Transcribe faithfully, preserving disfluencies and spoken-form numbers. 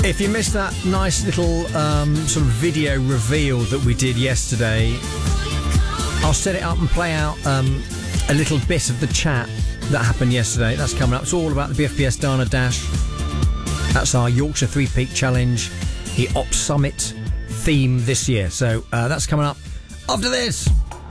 If you missed that nice little um, sort of video reveal that we did yesterday, I'll set it up and play out um, a little bit of the chat that happened yesterday. That's coming up. It's all about the B F P S Dana Dash. That's our Yorkshire Three Peak Challenge, the Op Summit theme this year. So uh, that's coming up after this.